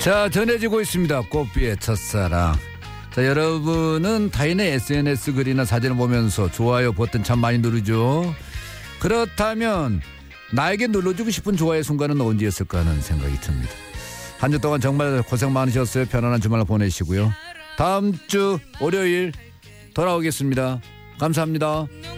자, 전해지고 있습니다. 꽃비의 첫사랑. 자, 여러분은 타인의 SNS 글이나 사진을 보면서 좋아요 버튼 참 많이 누르죠. 그렇다면 나에게 눌러주고 싶은 좋아요 순간은 언제였을까 하는 생각이 듭니다. 한 주 동안 정말 고생 많으셨어요. 편안한 주말 보내시고요. 다음 주 월요일 돌아오겠습니다. 감사합니다.